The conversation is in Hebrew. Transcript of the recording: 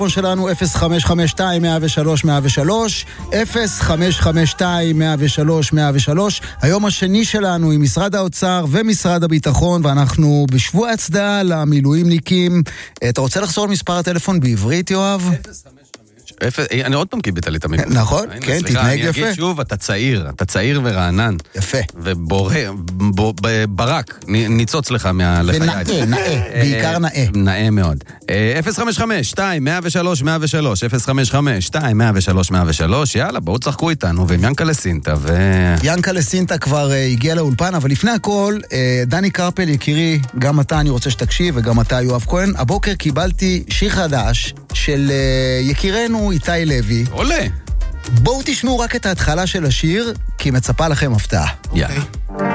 שלנו 0552-103-103, 0552-103-103. היום השני שלנו עם משרד האוצר ומשרד הביטחון, ואנחנו בשבוע הצדעה למילואימניקים. אתה רוצה לחזור על מספר הטלפון בעברית, יואב? 055. אני עוד פעם קיבלת לי את המיקרופון. נכון, כן, תתנהג יפה. אני אגיד שוב, אתה צעיר ורענן. יפה. וברק, ניצוץ לך מהלחיים. ונאה, בעיקר נאה. נאה מאוד. 055-2-103-103, 055-2-103-103, יאללה, בואו צחקו איתנו, ועם ינקלה סינטה ינקלה סינטה כבר הגיע לאולפן, אבל לפני הכל, דני קרפל יקירי, גם אתה אני רוצה שתקשיב, וגם אתה יואב כהן, הבוקר קיבלתי שיר חדש של יקירנו איתי לוי. עולה. בואו תשמעו רק את ההתחלה של השיר, כי מצפה לכם הפתעה. יאללה.